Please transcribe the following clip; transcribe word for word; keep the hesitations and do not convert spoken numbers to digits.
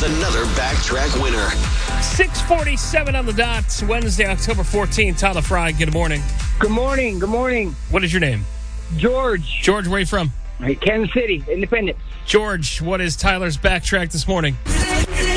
another Backtrack winner. six forty-seven on the dot, Wednesday, October fourteenth. Tyler Fry, good morning. Good morning. Good morning. What is your name? George. George, where are you from? Kansas City, Independence. George, what is Tyler's Backtrack this morning?